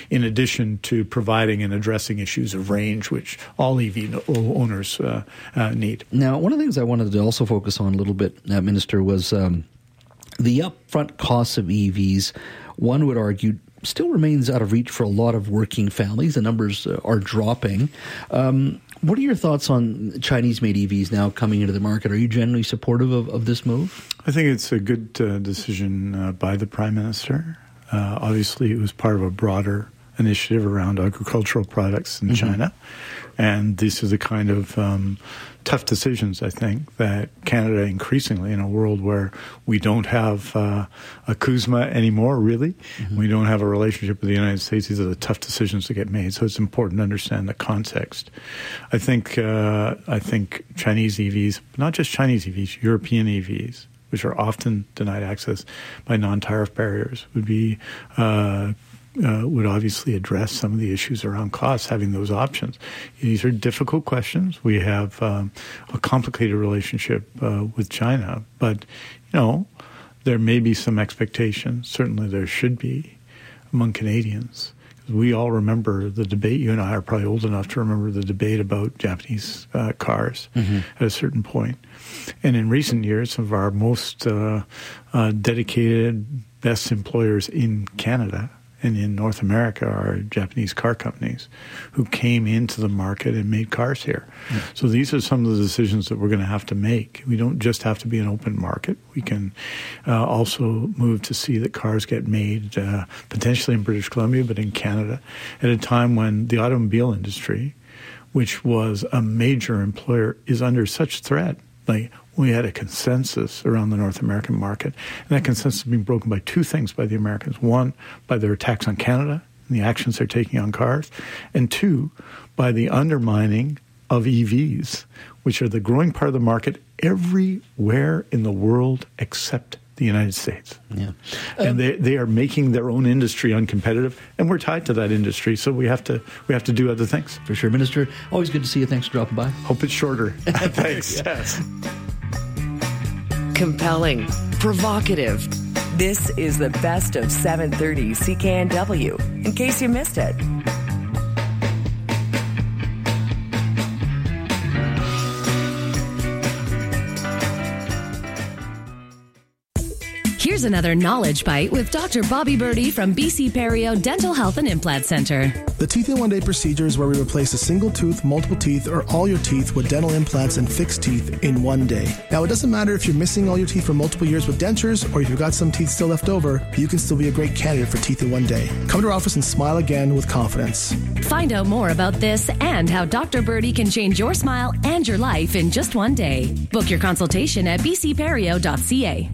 in addition to providing and addressing issues of range, which all EV owners need. Now, one of the things I wanted to also focus on a little bit, Minister, was the upfront costs of EVs. One would argue still remains out of reach for a lot of working families. The numbers are dropping. What are your thoughts on Chinese-made EVs now coming into the market? Are you generally supportive of this move? I think it's a good decision by the Prime Minister. Obviously, it was part of a broader initiative around agricultural products in China. And these are the kind of tough decisions, I think, that Canada increasingly, in a world where we don't have a CUSMA anymore, really, we don't have a relationship with the United States, these are the tough decisions to get made. So it's important to understand the context. I think Chinese EVs, not just Chinese EVs, European EVs, which are often denied access by non-tariff barriers, would obviously address some of the issues around costs, having those options. These are difficult questions. We have a complicated relationship with China, but, there may be some expectations. Certainly there should be among Canadians. We all remember the debate. You and I are probably old enough to remember the debate about Japanese cars at a certain point. And in recent years, some of our most dedicated, best employers in Canada and in North America are Japanese car companies who came into the market and made cars here. So these are some of the decisions that we're going to have to make. We don't just have to be an open market. We can also move to see that cars get made potentially in British Columbia, but in Canada, at a time when the automobile industry, which was a major employer, is under such threat. Like, we had a consensus around the North American market, and that consensus has been broken by two things by the Americans. One, by their attacks on Canada and the actions they're taking on cars, and two, by the undermining of EVs, which are the growing part of the market everywhere in the world except the United States. Yeah. And they are making their own industry uncompetitive, and we're tied to that industry, so we have to do other things. For sure. Minister, always good to see you. Thanks for dropping by. Hope it's shorter. Thanks. Yes. Compelling, provocative. This is the best of 730 CKNW, in case you missed it. Here's another Knowledge Bite with Dr. Bobby Birdie from BC Perio Dental Health and Implant Center. The Teeth in One Day procedure is where we replace a single tooth, multiple teeth, or all your teeth with dental implants and fixed teeth in one day. Now, it doesn't matter if you're missing all your teeth for multiple years with dentures or if you've got some teeth still left over, you can still be a great candidate for Teeth in One Day. Come to our office and smile again with confidence. Find out more about this and how Dr. Birdie can change your smile and your life in just one day. Book your consultation at bcperio.ca.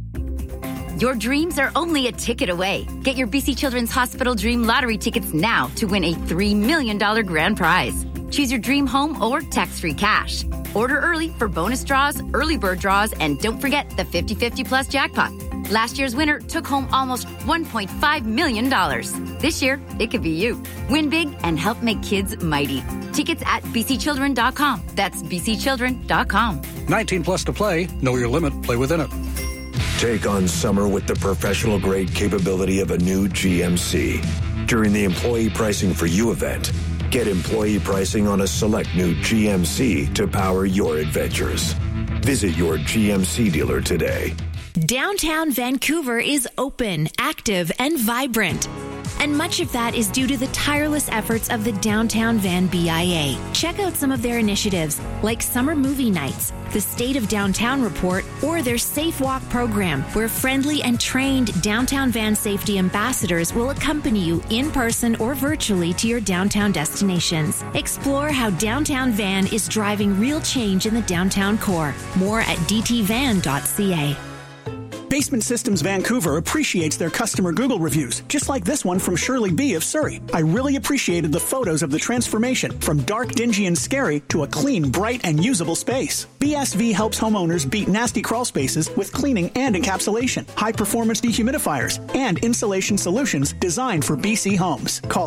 Your dreams are only a ticket away. Get your BC Children's Hospital Dream Lottery tickets now to win a $3 million grand prize. Choose your dream home or tax-free cash. Order early for bonus draws, early bird draws, and don't forget the 50-50 plus jackpot. Last year's winner took home almost $1.5 million. This year, it could be you. Win big and help make kids mighty. Tickets at bcchildren.com. That's bcchildren.com. 19 plus to play. Know your limit. Play within it. Take on summer with the professional-grade capability of a new GMC. During the Employee Pricing for You event, get employee pricing on a select new GMC to power your adventures. Visit your GMC dealer today. Downtown Vancouver is open, active, and vibrant. And much of that is due to the tireless efforts of the Downtown Van BIA. Check out some of their initiatives, like summer movie nights, the State of Downtown Report, or their Safe Walk program, where friendly and trained Downtown Van safety ambassadors will accompany you in person or virtually to your downtown destinations. Explore how Downtown Van is driving real change in the downtown core. More at dtvan.ca. Basement Systems Vancouver appreciates their customer Google reviews, just like this one from Shirley B. of Surrey. I really appreciated the photos of the transformation from dark, dingy, and scary to a clean, bright, and usable space. BSV helps homeowners beat nasty crawl spaces with cleaning and encapsulation, high-performance dehumidifiers, and insulation solutions designed for BC homes. Call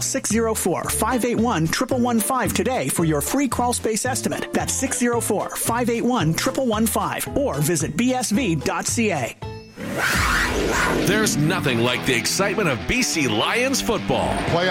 604-581-1115 today for your free crawl space estimate. That's 604-581-1115 or visit bsv.ca. There's nothing like the excitement of BC Lions football.